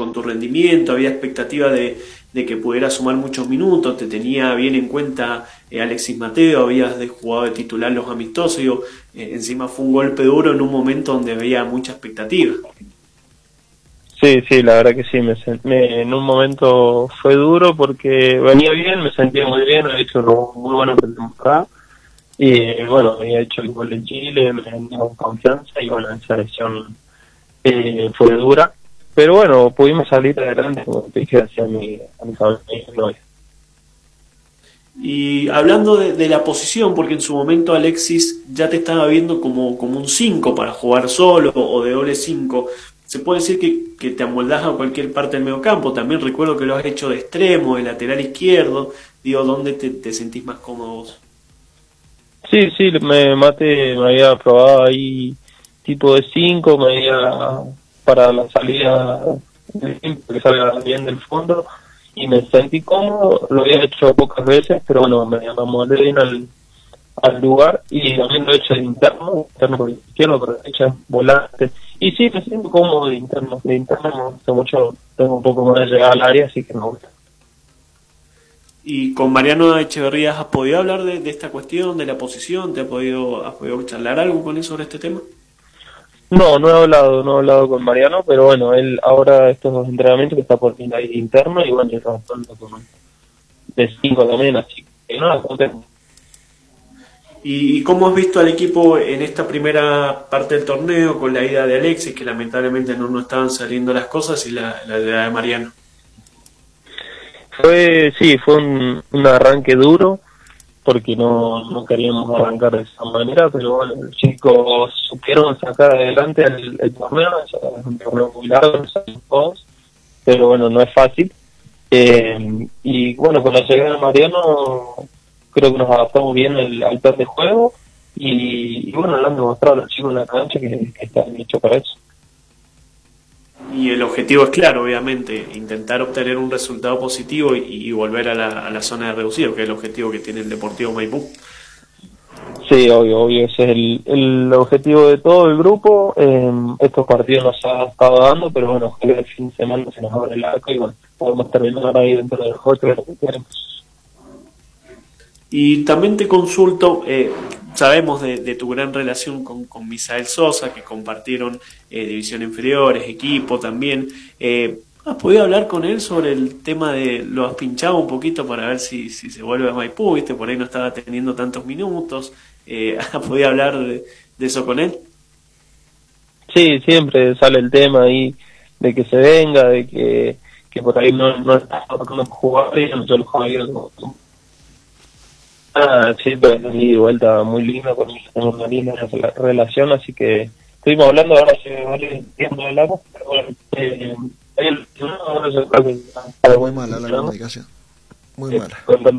con tu rendimiento, había expectativa de que pudiera sumar muchos minutos, te tenía bien en cuenta Alexis Mateo, habías jugado de titular los amistosos, digo, encima fue un golpe duro en un momento donde había mucha expectativa. Sí, sí, la verdad que sí, en un momento fue duro porque venía bien, me sentía muy bien, había hecho una muy buena pretemporada y bueno, había hecho el gol en Chile, me sentía con confianza y bueno, esa lesión fue dura, pero bueno, pudimos salir adelante, como te dije, hacia mi cabeza. Y hablando de la posición, porque en su momento Alexis ya te estaba viendo como un 5 para jugar solo o de doble 5, se puede decir que te amoldás a cualquier parte del medio campo. También recuerdo que lo has hecho de extremo, de lateral izquierdo. Digo, ¿dónde te sentís más cómodo vos? Sí, sí, me había probado ahí tipo de 5, me había para la salida, que salga bien del fondo, y me sentí cómodo, lo había hecho pocas veces, pero bueno, me amoldé bien al lugar, y también lo he hecho de interno por izquierda, por derecha, volante, y sí, me siento cómodo de interno me gusta mucho, tengo un poco más de llegada al área, así que me gusta. Y con Mariano Echeverría, ¿has podido hablar de esta cuestión, de la posición? ¿Has podido charlar algo con él sobre este tema? No he hablado con Mariano, pero bueno, él ahora estos dos entrenamientos que está por fin ahí interno, y bueno, yo estaba hablando con de 5 también, así que nada, contento. ¿Y cómo has visto al equipo en esta primera parte del torneo con la ida de Alexis, que lamentablemente no estaban saliendo las cosas, y la llegada de Mariano? Fue un arranque duro, porque no queríamos arrancar de esa manera, pero bueno, los chicos supieron sacar adelante el torneo, es un torneo muy largo, todos, pero bueno, no es fácil. Y bueno, con la llegada de Mariano creo que nos adaptamos bien al plan de juego y bueno, le han demostrado a los chicos en la cancha que están hechos para eso. Y el objetivo es claro, obviamente, intentar obtener un resultado positivo y volver a la zona de reducido, que es el objetivo que tiene el Deportivo Maipú. Sí, obvio, ese es el objetivo de todo el grupo. Estos partidos nos ha estado dando, pero bueno, ojalá el fin de semana se nos abre el arco y bueno, podemos terminar ahí dentro del juego que queremos. Y también te consulto, sabemos de tu gran relación con Misael Sosa, que compartieron división inferiores, equipo también. ¿Has podido hablar con él sobre el tema lo has pinchado un poquito para ver si se vuelve a Maipú? ¿Viste? Por ahí no estaba teniendo tantos minutos. ¿Has podido hablar de eso con él? Sí, siempre sale el tema ahí de que se venga, de que por ahí no está con jugadores, yo los jugadores sí, pero y de vuelta muy linda, con tenemos una linda relación, así que estuvimos hablando ahora hace varios días, no hablamos, pero bueno, ahora Muy mala la comunicación, muy mala.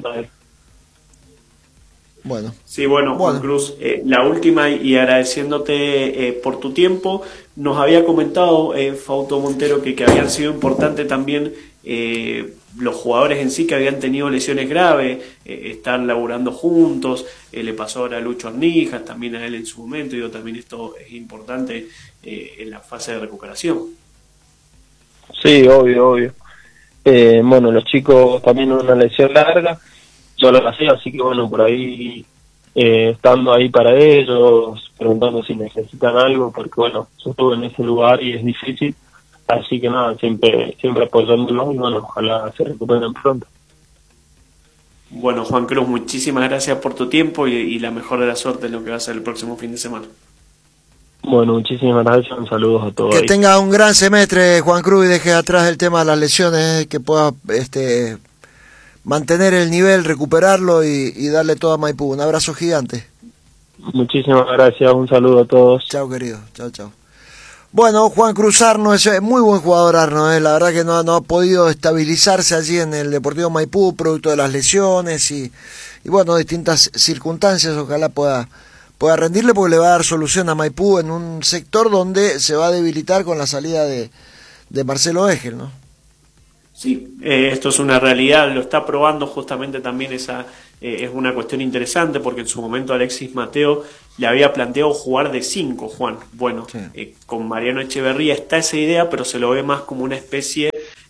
Bueno. Sí, bueno, Juan Cruz, la última y agradeciéndote por tu tiempo, nos había comentado Fausto Montero que habían sido importantes también los jugadores en sí que habían tenido lesiones graves, están laburando juntos, le pasó ahora a Lucho Arnijas, también a él en su momento, digo, también esto es importante en la fase de recuperación. Sí, obvio. Bueno, los chicos también una lesión larga, yo lo hacía, así que bueno, por ahí estando ahí para ellos, preguntando si necesitan algo, porque bueno, yo estuve en ese lugar y es difícil, así que nada, siempre apoyándolos y bueno, ojalá se recuperen pronto. Bueno, Juan Cruz, muchísimas gracias por tu tiempo y la mejor de la suerte en lo que va a ser el próximo fin de semana. Bueno, muchísimas gracias, un saludo a todos. Que tenga un gran semestre, Juan Cruz, y deje atrás el tema de las lesiones, que pueda mantener el nivel, recuperarlo y darle todo a Maipú. Un abrazo gigante. Muchísimas gracias, un saludo a todos. Chao, querido. Chao. Bueno, Juan Cruz Arno es muy buen jugador, Arno. La verdad que no ha podido estabilizarse allí en el Deportivo Maipú, producto de las lesiones y bueno, distintas circunstancias. Ojalá pueda rendirle, porque le va a dar solución a Maipú en un sector donde se va a debilitar con la salida de Marcelo Egel, ¿no? Sí, esto es una realidad, lo está probando justamente también esa es una cuestión interesante, porque en su momento Alexis Mateo le había planteado jugar de 5, Juan. Bueno, sí. Con Mariano Echeverría está esa idea, pero se lo ve más como una especie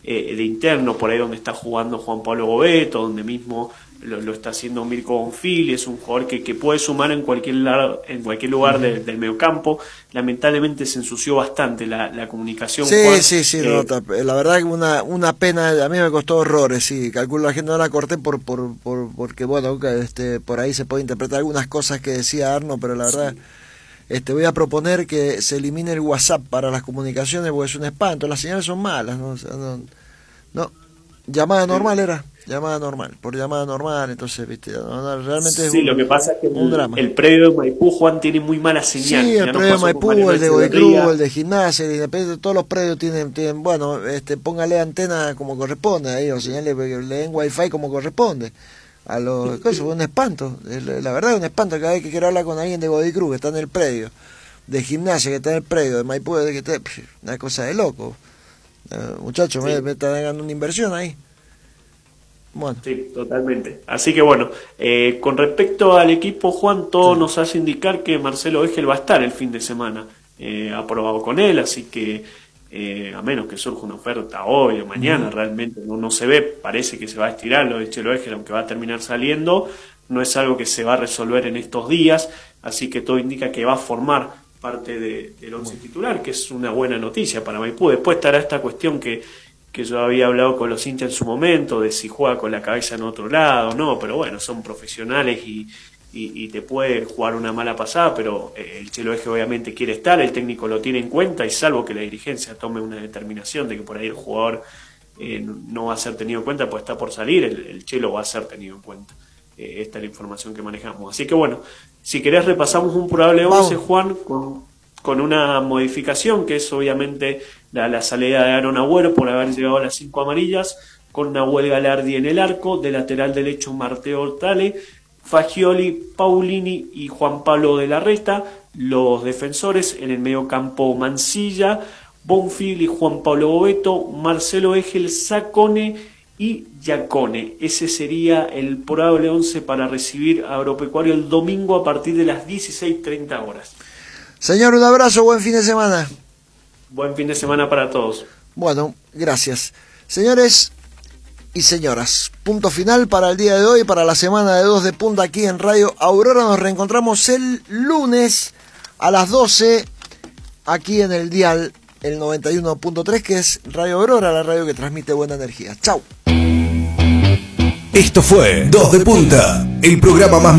de interno, por ahí donde está jugando Juan Pablo Boveto, donde mismo lo está haciendo Mirko Bonfili. Es un jugador que puede sumar en cualquier lugar del mediocampo. Lamentablemente se ensució bastante la comunicación. Sí, Juan. sí, la verdad que una pena, a mí me costó horrores, sí, calculo la gente no la corté porque bueno, por ahí se puede interpretar algunas cosas que decía Arno, pero la verdad, voy a proponer que se elimine el WhatsApp para las comunicaciones porque es un espanto, las señales son malas, ¿no? O sea, no, llamada normal era. Llamada normal, entonces, viste, realmente es lo que pasa es que un drama. El predio de Maipú, Juan, tiene muy mala señal. Sí, el predio de Maipú, el de Godicruz, el de Gimnasia, el de todos los predios tienen bueno, póngale antena como corresponde ahí, o señale, le den wifi como corresponde. A los cosas, es un espanto, la verdad es un espanto cada vez que quiero hablar con alguien de Godicruz que está en el predio, de Gimnasia que está en el predio, de Maipú que está, una cosa de loco. Muchachos, sí. me están dando una inversión ahí. Bueno. Sí, totalmente. Así que bueno, con respecto al equipo, Juan, todo nos hace indicar que Marcelo Egel va a estar el fin de semana aprobado con él, así que a menos que surja una oferta hoy o mañana, realmente no se ve, parece que se va a estirar lo de Chelo Egel, aunque va a terminar saliendo, no es algo que se va a resolver en estos días, así que todo indica que va a formar parte del once titular, que es una buena noticia para Maipú. Después estará esta cuestión que yo había hablado con los hinchas en su momento, de si juega con la cabeza en otro lado, no, pero bueno, son profesionales y te puede jugar una mala pasada, pero el Chelo Egel obviamente quiere estar, el técnico lo tiene en cuenta, y salvo que la dirigencia tome una determinación de que por ahí el jugador no va a ser tenido en cuenta, pues está por salir, el Chelo va a ser tenido en cuenta. Esta es la información que manejamos. Así que bueno, si querés repasamos un probable 11, Juan, con una modificación, que es obviamente la salida de Aaron Agüero por haber llegado a las 5 amarillas, con Nahuel Galardi en el arco, de lateral derecho Mateo Ortale, Fagioli, Paulini y Juan Pablo de la Reta, los defensores en el medio campo Mancilla, Bonfili, Juan Pablo Boveto, Marcelo Egel, Sacone y Giacone. Ese sería el probable 11 para recibir a Agropecuario el domingo a partir de las 16:30 horas. Señor, un abrazo, buen fin de semana. Buen fin de semana para todos. Bueno, gracias. Señores y señoras, punto final para el día de hoy, para la semana de 2 de Punta aquí en Radio Aurora. Nos reencontramos el lunes a las 12 aquí en el dial, el 91.3, que es Radio Aurora, la radio que transmite buena energía. Chau. Esto fue 2 de Punta, el programa más